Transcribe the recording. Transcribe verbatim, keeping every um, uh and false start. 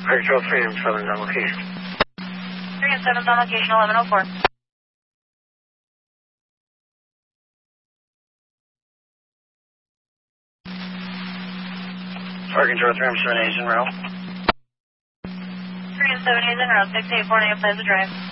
Control three and seven on location. three and seven on location, eleven oh four. Fire Control three and seven is en route. three and seven is en route, six eight four nine Plaza Drive.